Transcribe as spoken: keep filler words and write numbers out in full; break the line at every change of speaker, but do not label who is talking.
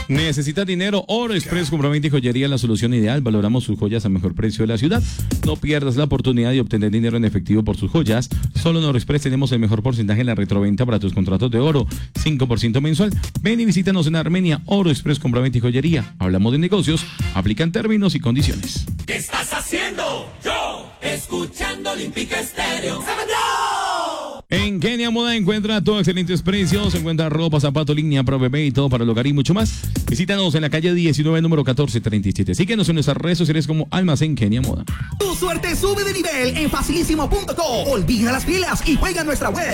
¿Necesitas dinero? Oro Express Compraventa y Joyería es la solución ideal. Valoramos sus joyas a mejor precio de la ciudad. No pierdas la oportunidad de obtener dinero en efectivo por sus joyas. Solo en Oro Express tenemos el mejor porcentaje en la retroventa para tus contratos de oro, cinco por ciento mensual. Ven y visítanos en Armenia. Oro Express Compraventa y Joyería. Hablamos de negocios, aplican términos y condiciones.
¿Qué estás haciendo? Yo, escuchando Olímpica Estéreo.
En Kenia Moda encuentra todos excelentes precios. Encuentra ropa, zapatos, línea, pro bebé y todo para el hogar y mucho más. Visítanos en la calle diecinueve, número catorce treinta y siete. Síguenos en nuestras redes sociales como Almacén Kenia Moda.
Tu suerte sube de nivel en facilísimo punto com. Olvida las pilas y juega en nuestra web.